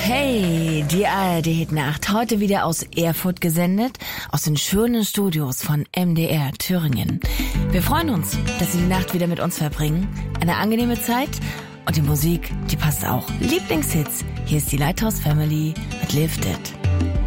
Hey, die ARD-Nacht, heute wieder aus Erfurt gesendet, aus den schönen Studios von MDR Thüringen. Wir freuen uns, dass Sie die Nacht wieder mit uns verbringen. Eine angenehme Zeit und die Musik, die passt auch. Lieblingshits, hier ist die Lighthouse Family mit Lift It.